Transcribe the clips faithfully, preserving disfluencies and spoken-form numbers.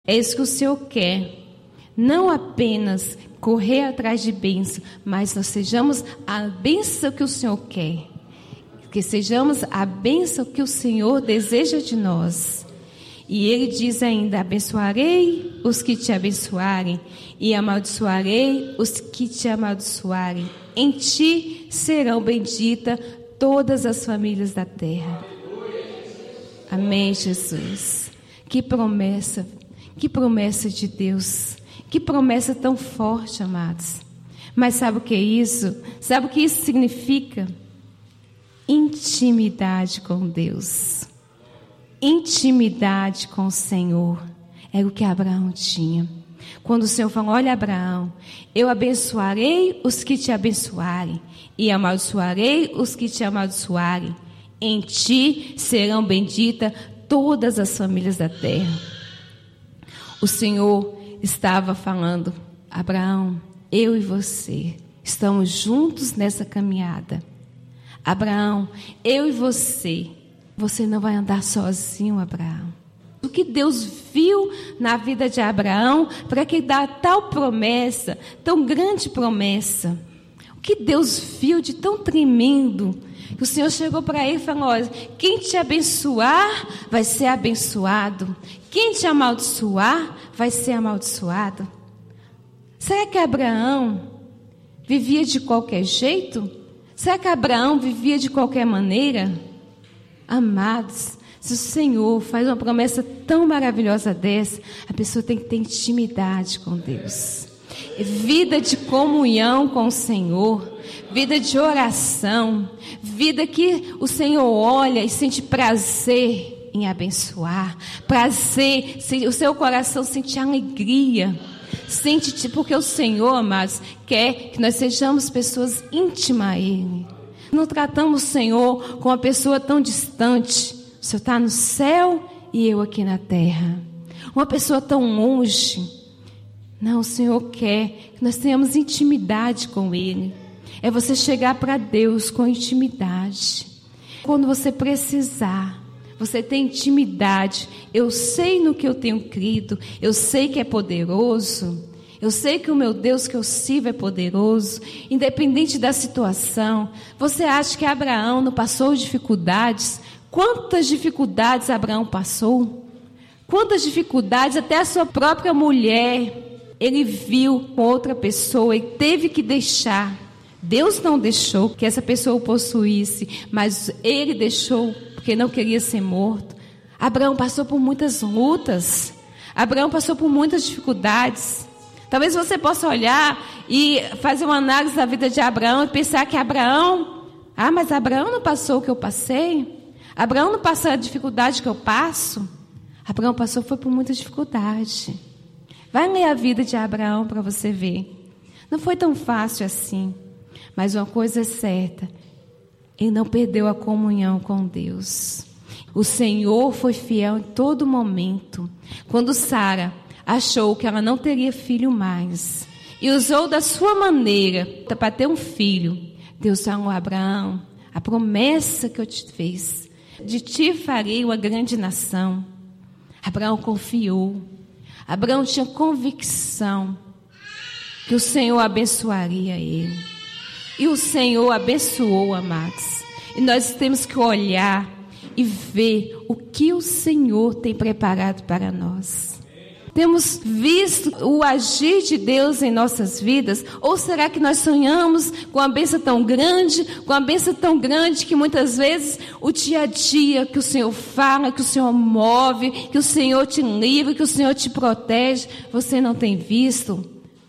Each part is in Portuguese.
É isso que o Senhor quer. Não apenas correr atrás de bênção, mas nós sejamos a bênção que o Senhor quer. Que sejamos a bênção que o Senhor deseja de nós. E Ele diz ainda: abençoarei os que te abençoarem e amaldiçoarei os que te amaldiçoarem. Em ti serão benditas todas as famílias da terra. Amém, Jesus. Que promessa, que promessa de Deus. Que promessa tão forte, amados. Mas sabe o que é isso? Sabe o que isso significa? Intimidade com Deus. Intimidade com o Senhor. Era o que Abraão tinha. Quando o Senhor falou: olha, Abraão, eu abençoarei os que te abençoarem e amaldiçoarei os que te amaldiçoarem. Em ti serão benditas todas as famílias da terra. O Senhor estava falando: Abraão, eu e você estamos juntos nessa caminhada. Abraão, eu e você, você não vai andar sozinho, Abraão. O que Deus viu na vida de Abraão para que dá tal promessa, tão grande promessa. O que Deus viu de tão tremendo, que o Senhor chegou para ele e falou: olha, quem te abençoar vai ser abençoado. Quem te amaldiçoar vai ser amaldiçoado. Será que Abraão vivia de qualquer jeito? Será que Abraão vivia de qualquer maneira? Amados, se o Senhor faz uma promessa tão maravilhosa dessa, a pessoa tem que ter intimidade com Deus. Vida de comunhão com o Senhor, vida de oração, vida que o Senhor olha e sente prazer em abençoar, prazer, o seu coração sente alegria, sente, porque o Senhor, amados, quer que nós sejamos pessoas íntimas a Ele. Não tratamos o Senhor com uma pessoa tão distante. O Senhor está no céu e eu aqui na terra. Uma pessoa tão longe. Não, o Senhor quer que nós tenhamos intimidade com Ele. É você chegar para Deus com intimidade. Quando você precisar, você tem intimidade. Eu sei no que eu tenho crido. Eu sei que é poderoso. Eu sei que o meu Deus que eu sirvo é poderoso. Independente da situação. Você acha que Abraão não passou dificuldades? Quantas dificuldades Abraão passou? Quantas dificuldades até a sua própria mulher ele viu com outra pessoa e teve que deixar. Deus não deixou que essa pessoa o possuísse, mas ele deixou porque não queria ser morto. Abraão passou por muitas lutas. Abraão passou por muitas dificuldades. Talvez você possa olhar e fazer uma análise da vida de Abraão e pensar que Abraão, ah, mas Abraão não passou o que eu passei? Abraão não passou a dificuldade que eu passo? Abraão passou foi por muita dificuldade. Vai ler a vida de Abraão para você ver. Não foi tão fácil assim. Mas uma coisa é certa, ele não perdeu a comunhão com Deus. O Senhor foi fiel em todo momento. Quando Sara achou que ela não teria filho mais e usou da sua maneira para ter um filho, Deus falou: Abraão, a promessa que eu te fiz, de ti farei uma grande nação. Abraão confiou. Abraão tinha convicção que o Senhor abençoaria ele. E o Senhor abençoou, amados. E nós temos que olhar e ver o que o Senhor tem preparado para nós. Temos visto o agir de Deus em nossas vidas? Ou será que nós sonhamos com uma bênção tão grande, com uma bênção tão grande que muitas vezes o dia a dia que o Senhor fala, que o Senhor move, que o Senhor te livra, que o Senhor te protege, você não tem visto?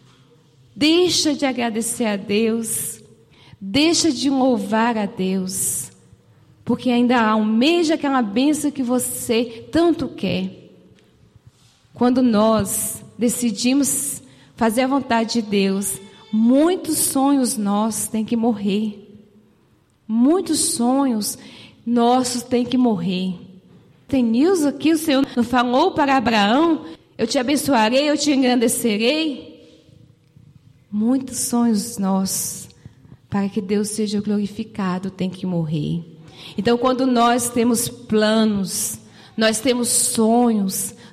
Deixa de agradecer a Deus, deixa de louvar a Deus, porque ainda almeja aquela bênção que você tanto quer. Quando nós decidimos fazer a vontade de Deus, muitos sonhos nossos têm que morrer. Muitos sonhos nossos têm que morrer. Tem news aqui, o Senhor não falou para Abraão: eu te abençoarei, eu te engrandecerei. Muitos sonhos nossos, para que Deus seja glorificado, tem que morrer. Então, quando nós temos planos, nós temos sonhos,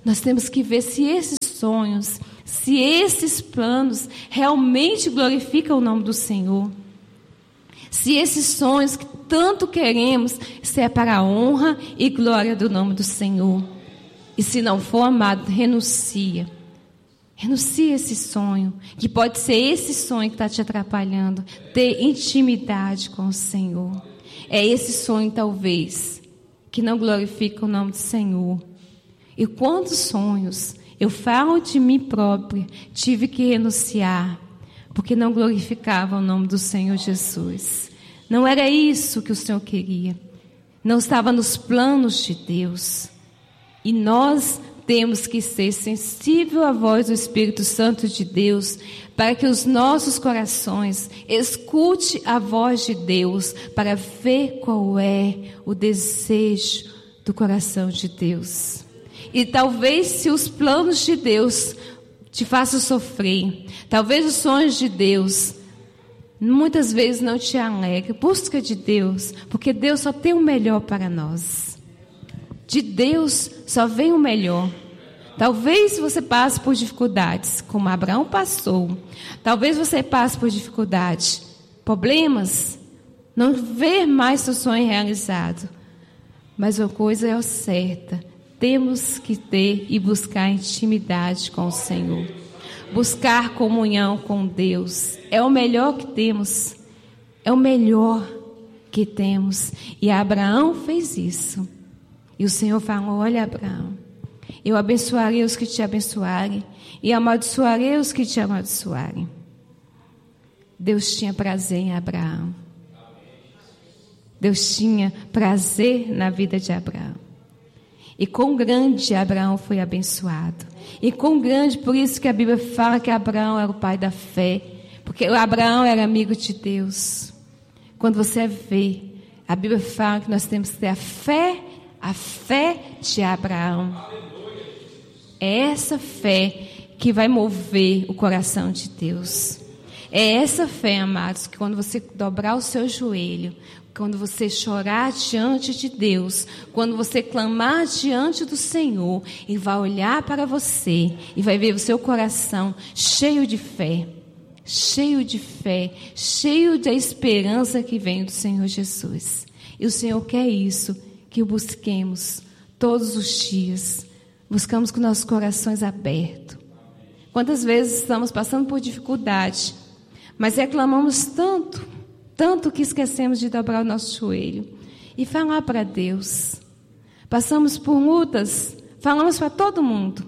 nós temos que ver se esses sonhos, se esses planos realmente glorificam o nome do Senhor. Se esses sonhos que tanto queremos, se é para a honra e glória do nome do Senhor. E se não for, amado, renuncia. Renuncia esse sonho, que pode ser esse sonho que está te atrapalhando. Ter intimidade com o Senhor. É esse sonho, talvez, que não glorifica o nome do Senhor. E quantos sonhos eu falo de mim própria, tive que renunciar, porque não glorificava o nome do Senhor Jesus. Não era isso que o Senhor queria. Não estava nos planos de Deus. E nós temos que ser sensíveis à voz do Espírito Santo de Deus, para que os nossos corações escute a voz de Deus, para ver qual é o desejo do coração de Deus. E talvez se os planos de Deus te façam sofrer, talvez os sonhos de Deus muitas vezes não te alegrem, busca de Deus, porque Deus só tem o melhor para nós. De Deus só vem o melhor. Talvez você passe por dificuldades, como Abraão passou. Talvez você passe por dificuldades, problemas, não ver mais seu sonho realizado. Mas uma coisa é certa, temos que ter e buscar intimidade com o Senhor. Buscar comunhão com Deus. É o melhor que temos. É o melhor que temos. E Abraão fez isso. E o Senhor falou, olha, Abraão, eu abençoarei os que te abençoarem e amaldiçoarei os que te amaldiçoarem. Deus tinha prazer em Abraão. Deus tinha prazer na vida de Abraão. E quão grande Abraão foi abençoado. E quão grande, por isso que a Bíblia fala que Abraão era o pai da fé. Porque Abraão era amigo de Deus. Quando você vê, a Bíblia fala que nós temos que ter a fé, a fé de Abraão. É essa fé que vai mover o coração de Deus. É essa fé, amados, que quando você dobrar o seu joelho, quando você chorar diante de Deus, quando você clamar diante do Senhor, Ele vai olhar para você e vai ver o seu coração cheio de fé, cheio de fé, cheio da esperança que vem do Senhor Jesus. E o Senhor quer isso, que o busquemos todos os dias. Buscamos com nossos corações abertos. Quantas vezes estamos passando por dificuldade, mas reclamamos tanto, tanto que esquecemos de dobrar o nosso joelho e falar para Deus. Passamos por lutas, falamos para todo mundo.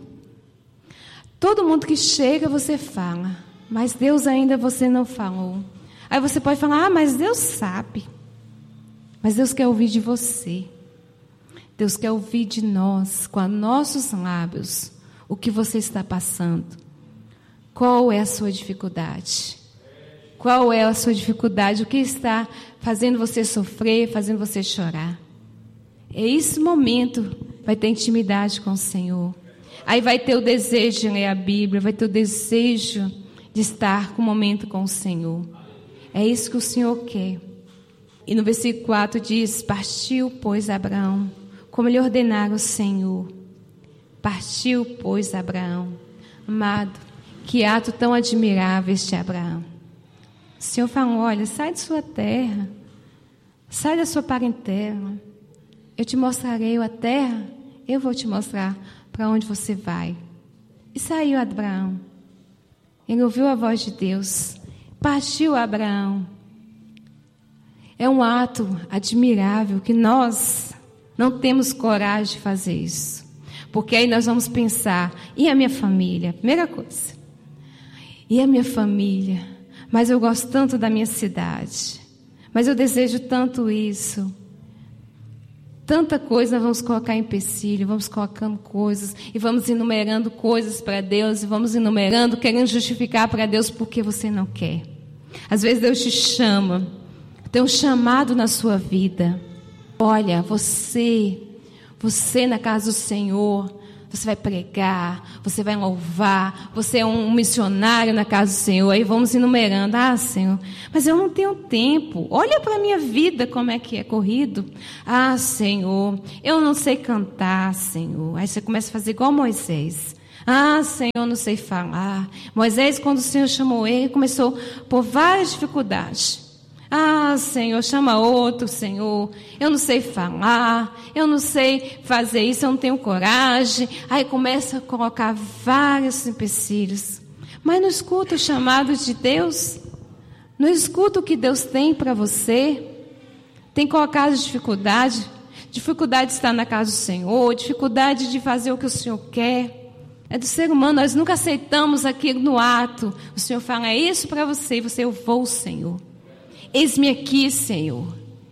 Todo mundo que chega você fala, mas Deus ainda você não falou. Aí você pode falar, ah, mas Deus sabe. Mas Deus quer ouvir de você. Deus quer ouvir de nós, com nossos lábios, o que você está passando. Qual é a sua dificuldade? Qual é a sua dificuldade? O que está fazendo você sofrer, fazendo você chorar? É esse momento, vai ter intimidade com o Senhor. Aí vai ter o desejo de ler a Bíblia, vai ter o desejo de estar com o momento com o Senhor. É isso que o Senhor quer. E no versículo quatro diz, partiu, pois, Abraão, como lhe ordenara o Senhor. Partiu, pois, Abraão. Amado, que ato tão admirável este Abraão. O Senhor falou, olha, sai de sua terra, sai da sua parentela, eu te mostrarei a terra, eu vou te mostrar para onde você vai. E saiu Abraão, ele ouviu a voz de Deus, partiu Abraão. É um ato admirável que nós não temos coragem de fazer isso, porque aí nós vamos pensar, e a minha família? Primeira coisa, e a minha família? Mas eu gosto tanto da minha cidade. Mas eu desejo tanto isso. Tanta coisa nós vamos colocar em empecilho, vamos colocando coisas, e vamos enumerando coisas para Deus, e vamos enumerando, querendo justificar para Deus porque você não quer. Às vezes Deus te chama, tem um chamado na sua vida. Olha, você, você na casa do Senhor, você vai pregar, você vai louvar, você é um missionário na casa do Senhor. Aí vamos enumerando. Ah, Senhor, mas eu não tenho tempo. Olha para a minha vida como é que é corrido. Ah, Senhor, eu não sei cantar, Senhor. Aí você começa a fazer igual Moisés. Ah, Senhor, eu não sei falar. Moisés, quando o Senhor chamou ele, começou por várias dificuldades. Ah, Senhor, chama outro, Senhor. Eu não sei falar, eu não sei fazer isso, eu não tenho coragem. Aí começa a colocar vários empecilhos. Mas não escuta o chamado de Deus? Não escuta o que Deus tem para você? Tem colocado dificuldade? Dificuldade de estar na casa do Senhor, dificuldade de fazer o que o Senhor quer. É do ser humano, nós nunca aceitamos aquilo no ato. O Senhor fala, é isso para você, e você, eu vou, Senhor. Eis-me aqui, Senhor.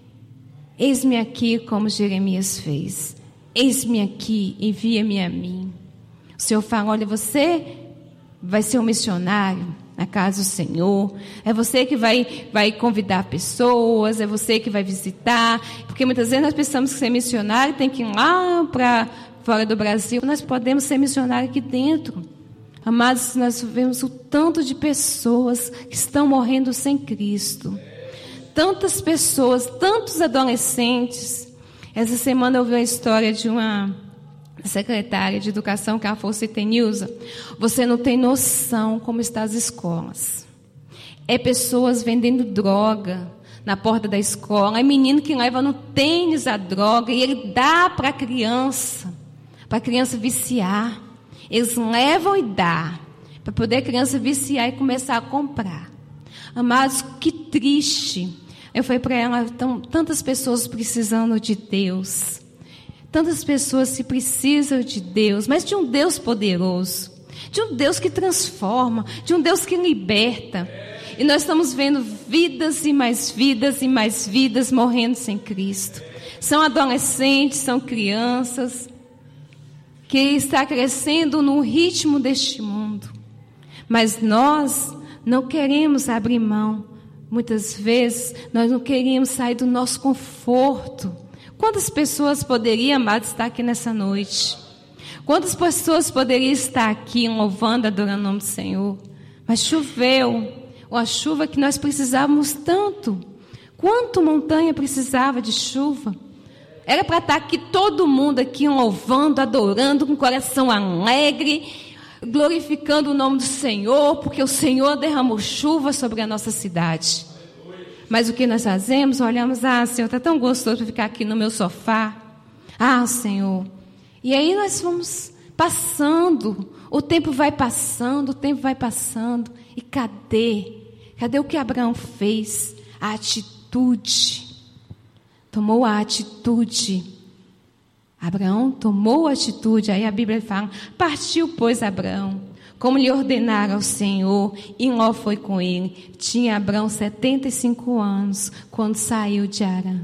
Eis-me aqui, como Jeremias fez. Eis-me aqui, envia-me a mim. O Senhor fala, olha, você vai ser um missionário na casa do Senhor. É você que vai, vai convidar pessoas, é você que vai visitar. Porque muitas vezes nós pensamos que ser missionário tem que ir lá para fora do Brasil. Nós podemos ser missionários aqui dentro. Amados, nós vemos o tanto de pessoas que estão morrendo sem Cristo. Tantas pessoas, tantos adolescentes. Essa semana eu vi a história de uma secretária de educação que ela falou assim, Tenilza, você não tem noção como estão as escolas. É pessoas vendendo droga na porta da escola. É menino que leva no tênis a droga e ele dá para a criança, para a criança viciar. Eles levam e dá, para poder a criança viciar e começar a comprar. Amados, que triste. Eu falei para ela, tão, tantas pessoas precisando de Deus. Tantas pessoas que precisam de Deus, mas de um Deus poderoso. De um Deus que transforma, de um Deus que liberta. E nós estamos vendo vidas e mais vidas e mais vidas morrendo sem Cristo. São adolescentes, são crianças que estão crescendo no ritmo deste mundo. Mas nós não queremos abrir mão. Muitas vezes, nós não queríamos sair do nosso conforto. Quantas pessoas poderiam, amados, estar aqui nessa noite? Quantas pessoas poderiam estar aqui louvando, adorando o nome do Senhor? Mas choveu, uma chuva que nós precisávamos tanto. Quanto montanha precisava de chuva? Era para estar aqui todo mundo aqui louvando, adorando, com o coração alegre, glorificando o nome do Senhor, porque o Senhor derramou chuva sobre a nossa cidade. Mas o que nós fazemos? Olhamos, ah, Senhor, está tão gostoso ficar aqui no meu sofá. Ah, Senhor. E aí nós vamos passando, o tempo vai passando, o tempo vai passando. E cadê? Cadê o que Abraão fez? A atitude. Tomou a atitude. Abraão tomou a atitude, aí a Bíblia fala, partiu, pois, Abraão, como lhe ordenara ao Senhor, e Ló foi com ele. Tinha Abraão setenta e cinco anos, quando saiu de Harã.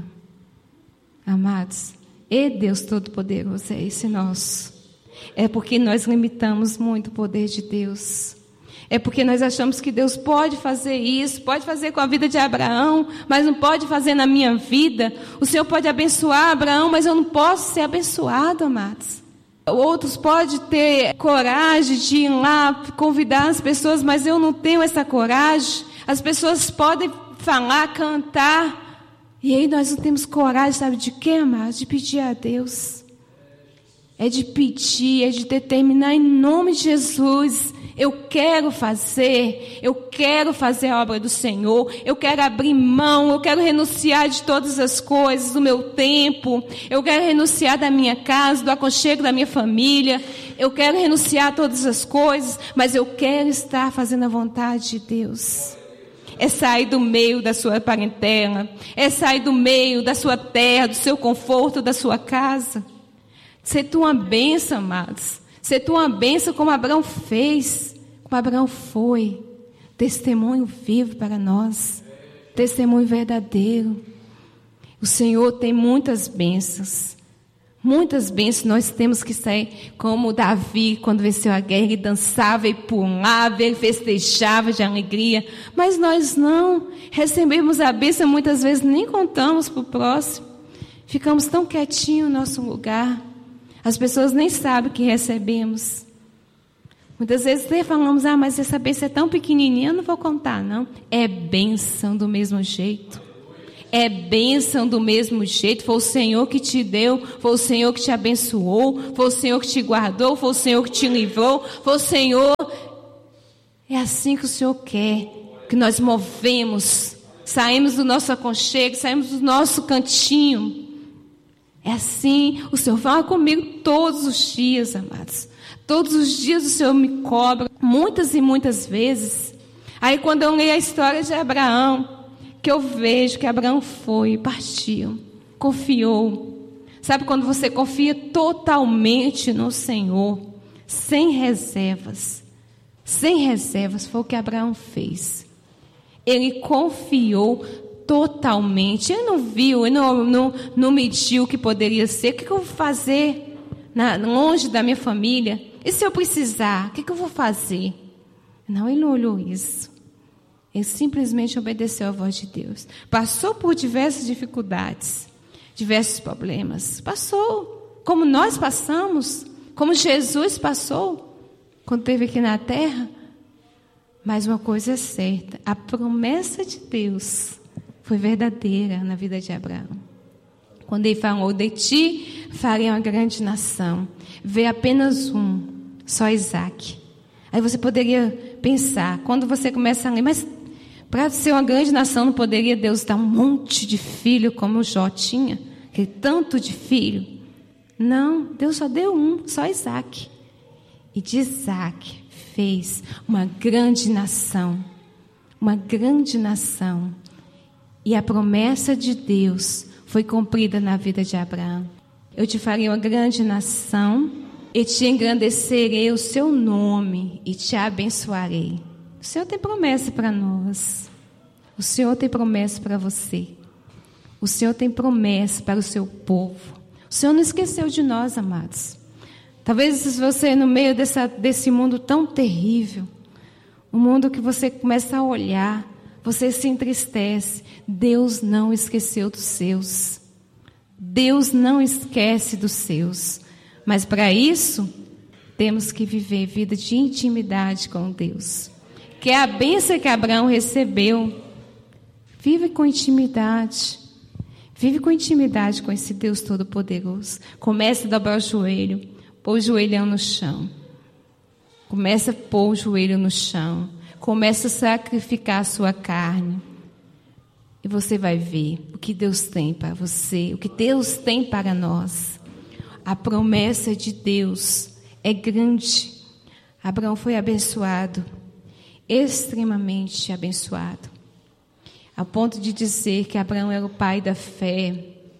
Amados, e Deus Todo-Poderoso é esse nosso. É porque nós limitamos muito o poder de Deus. É porque nós achamos que Deus pode fazer isso, pode fazer com a vida de Abraão, mas não pode fazer na minha vida. O Senhor pode abençoar Abraão, mas eu não posso ser abençoado, amados. Outros podem ter coragem de ir lá convidar as pessoas, mas eu não tenho essa coragem. As pessoas podem falar, cantar, e aí nós não temos coragem, sabe de quê, amados? De pedir a Deus. É de pedir, é de determinar em nome de Jesus. Eu quero fazer, eu quero fazer a obra do Senhor, eu quero abrir mão, eu quero renunciar de todas as coisas, do meu tempo, eu quero renunciar da minha casa, do aconchego da minha família, eu quero renunciar a todas as coisas, mas eu quero estar fazendo a vontade de Deus. É sair do meio da sua parentela, é sair do meio da sua terra, do seu conforto, da sua casa. Ser tu uma bênção, amados. Ser tu uma bênção como Abraão fez, como Abraão foi. Testemunho vivo para nós. Testemunho verdadeiro. O Senhor tem muitas bênçãos. Muitas bênçãos. Nós temos que sair como Davi, quando venceu a guerra, ele dançava e pulava, ele festejava de alegria. Mas nós não recebemos a bênção, muitas vezes nem contamos para o próximo. Ficamos tão quietinhos no nosso lugar. As pessoas nem sabem que recebemos. Muitas vezes até falamos, ah, mas essa bênção é tão pequenininha, eu não vou contar, não. É bênção do mesmo jeito. É bênção do mesmo jeito. Foi o Senhor que te deu, foi o Senhor que te abençoou, foi o Senhor que te guardou, foi o Senhor que te livrou, foi o Senhor. É assim que o Senhor quer, que nós movemos, saímos do nosso aconchego, saímos do nosso cantinho. É assim, o Senhor fala comigo todos os dias, amados. Todos os dias o Senhor me cobra, muitas e muitas vezes. Aí quando eu leio a história de Abraão, que eu vejo que Abraão foi, partiu, confiou. Sabe quando você confia totalmente no Senhor, sem reservas, sem reservas, foi o que Abraão fez. Ele confiou totalmente. Ele não viu, ele não, não, não mediu o que poderia ser. O que, que eu vou fazer na, longe da minha família? E se eu precisar, o que, que eu vou fazer? Não, ele não olhou isso. Ele simplesmente obedeceu à voz de Deus. Passou por diversas dificuldades, diversos problemas. Passou, como nós passamos, como Jesus passou, quando esteve aqui na terra. Mas uma coisa é certa, a promessa de Deus foi verdadeira na vida de Abraão. Quando ele falou, de ti farei uma grande nação. Vê apenas um, só Isaac. Aí você poderia pensar, quando você começa a ler, mas para ser uma grande nação, não poderia Deus dar um monte de filho como Jó tinha? Aquele tanto de filho? Não, Deus só deu um, só Isaac. E de Isaac fez uma grande nação. Uma grande nação. E a promessa de Deus foi cumprida na vida de Abraão. Eu te farei uma grande nação, e te engrandecerei o seu nome, e te abençoarei. O Senhor tem promessa para nós. O Senhor tem promessa para você. O Senhor tem promessa para o seu povo. O Senhor não esqueceu de nós, amados. Talvez você, no meio dessa, desse mundo tão terrível, um mundo que você começa a olhar, você se entristece. Deus não esqueceu dos seus. Deus não esquece dos seus. Mas para isso, temos que viver vida de intimidade com Deus. Que é a bênção que Abraão recebeu. Vive com intimidade. Vive com intimidade com esse Deus Todo-Poderoso. Comece a dobrar o joelho. Pôr o joelhão no chão. Comece a pôr o joelho no chão. Comece a sacrificar a sua carne. E você vai ver o que Deus tem para você. O que Deus tem para nós. A promessa de Deus é grande. Abraão foi abençoado. Extremamente abençoado. A ponto de dizer que Abraão era o pai da fé.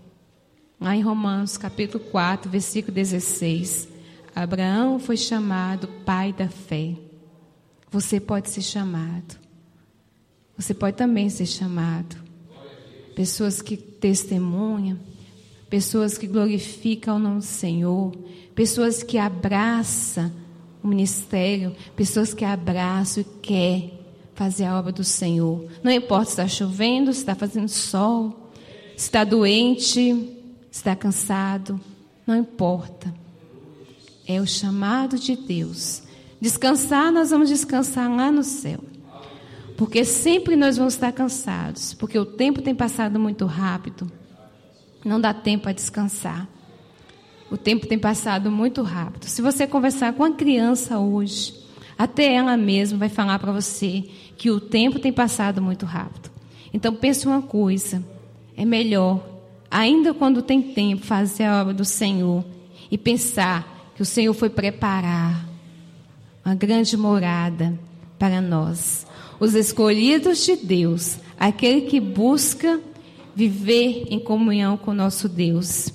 Lá em Romanos capítulo quatro, versículo dezesseis. Abraão foi chamado pai da fé. Você pode ser chamado. Você pode também ser chamado. Pessoas que testemunham, pessoas que glorificam o nome do Senhor, pessoas que abraçam o ministério, pessoas que abraçam e querem fazer a obra do Senhor. Não importa se está chovendo, se está fazendo sol, se está doente, se está cansado, não importa. É o chamado de Deus. Descansar, nós vamos descansar lá no céu. Porque sempre nós vamos estar cansados. Porque o tempo tem passado muito rápido. Não dá tempo a descansar. O tempo tem passado muito rápido. Se você conversar com a criança hoje, até ela mesma vai falar para você que o tempo tem passado muito rápido. Então pense uma coisa. É melhor, ainda quando tem tempo, fazer a obra do Senhor. E pensar que o Senhor foi preparar uma grande morada para nós. Os escolhidos de Deus, aquele que busca viver em comunhão com o nosso Deus.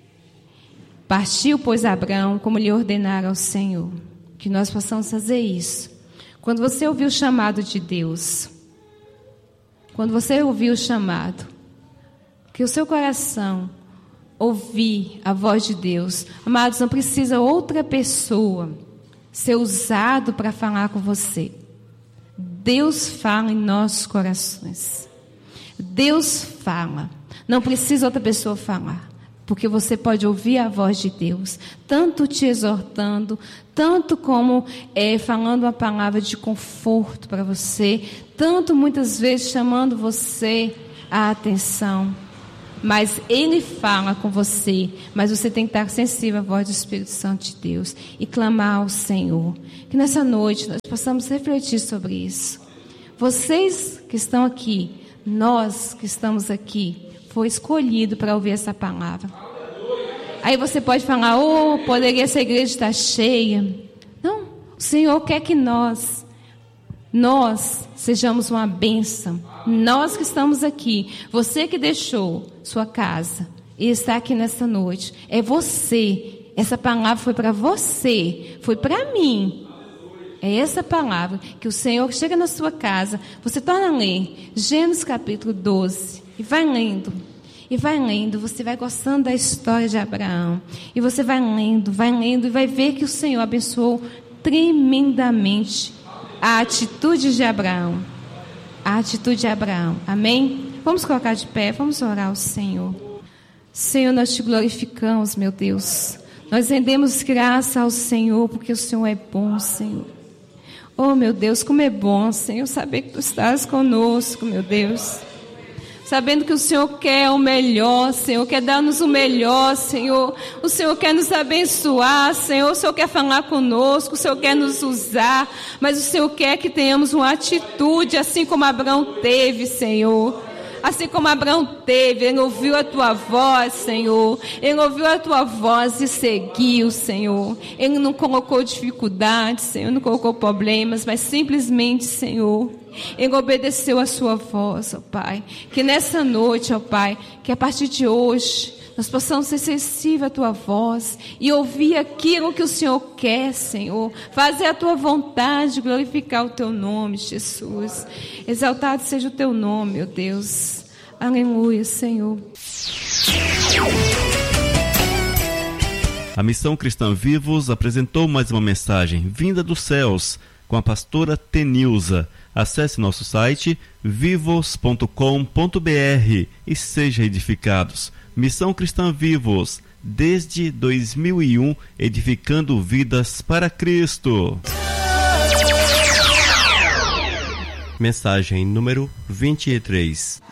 Partiu, pois, Abraão, como lhe ordenara ao Senhor. Que nós possamos fazer isso. Quando você ouvir o chamado de Deus, quando você ouvir o chamado, que o seu coração ouvir a voz de Deus. Amados, não precisa outra pessoa ser usado para falar com você. Deus fala em nossos corações. Deus fala. Não precisa outra pessoa falar. porque você pode ouvir a voz de Deus, tanto te exortando, tanto como é, falando uma palavra de conforto para você, tanto muitas vezes chamando você a atenção. Mas Ele fala com você, mas você tem que estar sensível à voz do Espírito Santo de Deus e clamar ao Senhor. Que nessa noite nós possamos refletir sobre isso. Vocês que estão aqui, nós que estamos aqui, foi escolhido para ouvir essa palavra. Aí você pode falar, oh, poderia essa igreja estar cheia. Não, o Senhor quer que nós, nós sejamos uma bênção. Nós que estamos aqui, você que deixou sua casa e está aqui nessa noite, é você. Essa palavra foi para você, foi para mim. É essa palavra que o Senhor chega na sua casa, você torna a ler Gênesis capítulo doze e vai lendo. E vai lendo, você vai gostando da história de Abraão. E você vai lendo, vai lendo e vai ver que o Senhor abençoou tremendamente a atitude de Abraão. A atitude de Abraão. Amém? Vamos colocar de pé, vamos orar ao Senhor. Senhor, nós te glorificamos, meu Deus. Nós rendemos graça ao Senhor, porque o Senhor é bom, Senhor. Oh, meu Deus, como é bom, Senhor, saber que tu estás conosco, meu Deus. Sabendo que o Senhor quer o melhor, Senhor, quer dar-nos o melhor, Senhor. O Senhor quer nos abençoar, Senhor. O Senhor quer falar conosco, o Senhor quer nos usar. Mas o Senhor quer que tenhamos uma atitude, assim como Abraão teve, Senhor. Assim como Abraão teve, ele ouviu a tua voz, Senhor. Ele ouviu a tua voz e seguiu, Senhor. Ele não colocou dificuldades, Senhor, não colocou problemas, mas simplesmente, Senhor, ele obedeceu a sua voz, ó Pai. Que nessa noite, ó Pai, que a partir de hoje nós possamos ser sensíveis à tua voz e ouvir aquilo que o Senhor quer, Senhor. Fazer a tua vontade, glorificar o teu nome, Jesus. Exaltado seja o teu nome, meu Deus. Aleluia, Senhor. A Missão Cristã Vivos apresentou mais uma mensagem vinda dos céus com a pastora Tenilza. Acesse nosso site vivos ponto com ponto br e seja edificados. Missão Cristã Vivos, desde dois mil e um, edificando vidas para Cristo. Mensagem número vinte e três.